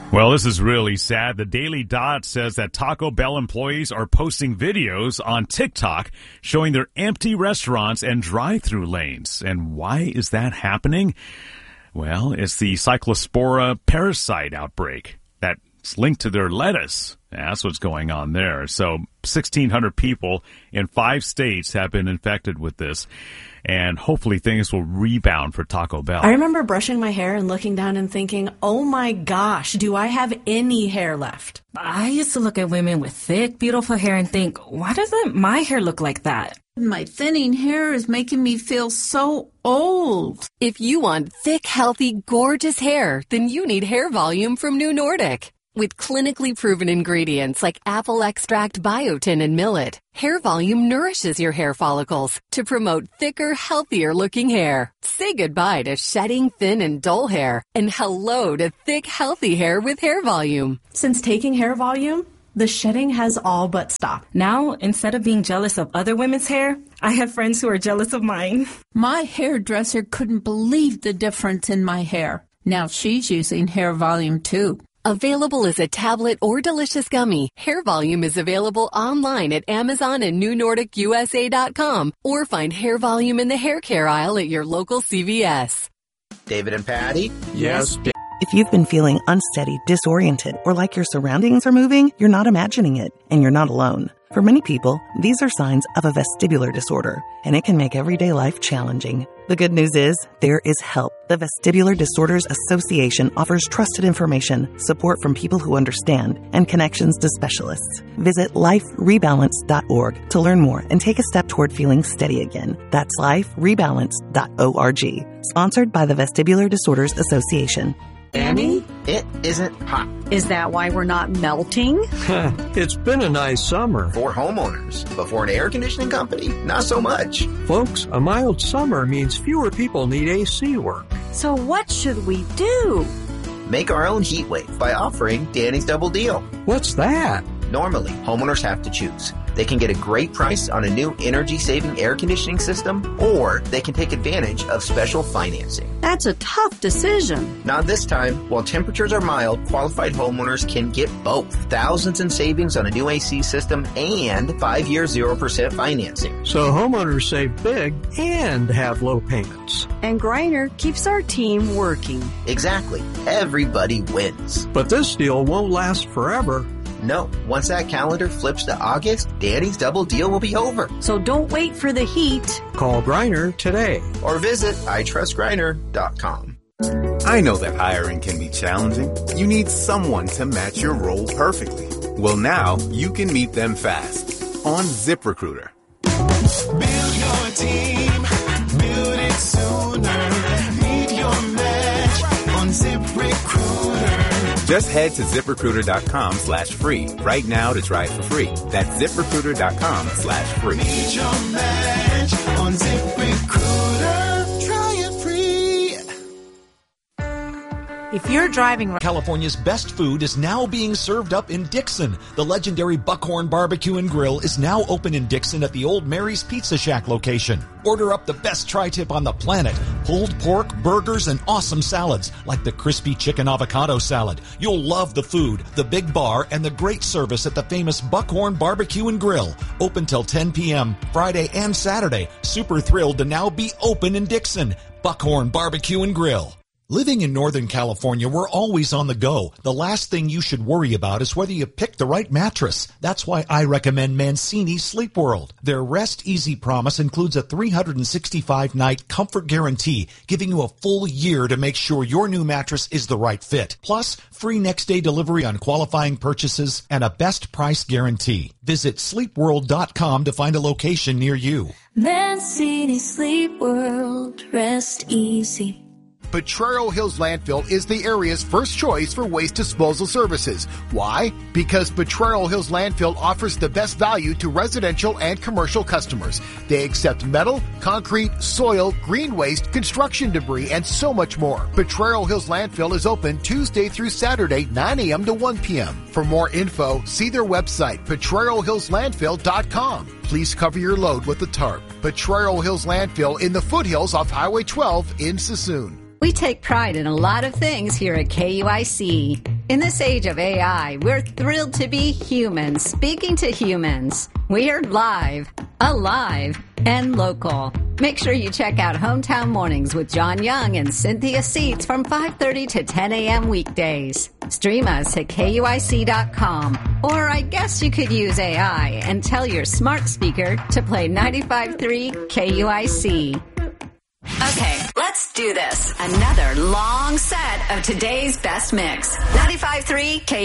Well, this is really sad. The Daily Dot says that Taco Bell employees are posting videos on TikTok showing their empty restaurants and drive-through lanes. And why is that happening? Well, it's the Cyclospora parasite outbreak that's linked to their lettuce. That's what's going on there. So 1,600 people in 5 states have been infected with this. And hopefully things will rebound for Taco Bell. I remember brushing my hair and looking down and thinking, oh my gosh, do I have any hair left? I used to look at women with thick, beautiful hair and think, why doesn't my hair look like that? My thinning hair is making me feel so old. If you want thick, healthy, gorgeous hair, then you need Hair Volume from New Nordic. With clinically proven ingredients like apple extract, biotin, and millet, Hair Volume nourishes your hair follicles to promote thicker, healthier-looking hair. Say goodbye to shedding, thin, and dull hair, and hello to thick, healthy hair with Hair Volume. Since taking Hair Volume, the shedding has all but stopped. Now, instead of being jealous of other women's hair, I have friends who are jealous of mine. My hairdresser couldn't believe the difference in my hair. Now she's using Hair Volume too. Available as a tablet or delicious gummy, Hair Volume is available online at Amazon and NewNordicUSA.com, or find Hair Volume in the hair care aisle at your local CVS. David and Patty? Yes. If you've been feeling unsteady, disoriented, or like your surroundings are moving, you're not imagining it, and you're not alone. For many people, these are signs of a vestibular disorder, and it can make everyday life challenging. The good news is, there is help. The Vestibular Disorders Association offers trusted information, support from people who understand, and connections to specialists. Visit liferebalance.org to learn more and take a step toward feeling steady again. That's liferebalance.org. Sponsored by the Vestibular Disorders Association. Annie? It isn't hot. Is that why we're not melting? It's been a nice summer. For homeowners, but for an air conditioning company, not so much. Folks, a mild summer means fewer people need AC work. So what should we do? Make our own heat wave by offering Danny's Double Deal. What's that? Normally, homeowners have to choose. They can get a great price on a new energy-saving air conditioning system, or they can take advantage of special financing. That's a tough decision. Not this time. While temperatures are mild, qualified homeowners can get both. Thousands in savings on a new AC system and 5-year 0% financing. So homeowners save big and have low payments. And Griner keeps our team working. Exactly. Everybody wins. But this deal won't last forever. No, once that calendar flips to August, Danny's Double Deal will be over. So don't wait for the heat. Call Griner today. Or visit itrustgriner.com. I know that hiring can be challenging. You need someone to match your role perfectly. Well, now you can meet them fast on ZipRecruiter. Build your team, build it sooner. Meet your match on ZipRecruiter. Just head to ZipRecruiter.com/free right now to try it for free. That's ZipRecruiter.com/free. Meet your match on ZipRecruiter. Try it free. If you're driving... California's best food is now being served up in Dixon. The legendary Buckhorn Barbecue and Grill is now open in Dixon at the Old Mary's Pizza Shack location. Order up the best tri-tip on the planet. Pulled pork, burgers, and awesome salads like the crispy chicken avocado salad. You'll love the food, the big bar, and the great service at the famous Buckhorn Barbecue and Grill. Open till 10 p.m. Friday and Saturday. Super thrilled to now be open in Dixon. Buckhorn Barbecue and Grill. Living in Northern California, we're always on the go. The last thing you should worry about is whether you pick the right mattress. That's why I recommend Mancini Sleep World. Their Rest Easy promise includes a 365-night comfort guarantee, giving you a full year to make sure your new mattress is the right fit. Plus, free next-day delivery on qualifying purchases and a best price guarantee. Visit sleepworld.com to find a location near you. Mancini Sleep World. Rest easy. Potrero Hills Landfill is the area's first choice for waste disposal services. Why? Because Potrero Hills Landfill offers the best value to residential and commercial customers. They accept metal, concrete, soil, green waste, construction debris, and so much more. Potrero Hills Landfill is open Tuesday through Saturday, 9 a.m. to 1 p.m. For more info, see their website, PotreroHillsLandfill.com. Please cover your load with a tarp. Potrero Hills Landfill in the foothills off Highway 12 in Sassoon. We take pride in a lot of things here at KUIC. In this age of AI, we're thrilled to be humans speaking to humans. We're live, alive, and local. Make sure you check out Hometown Mornings with John Young and Cynthia Seats from 5:30 to 10 a.m. weekdays. Stream us at KUIC.com. Or I guess you could use AI and tell your smart speaker to play 95.3 KUIC. Okay, let's do this. Another long set of today's best mix. 95.3 KUIC.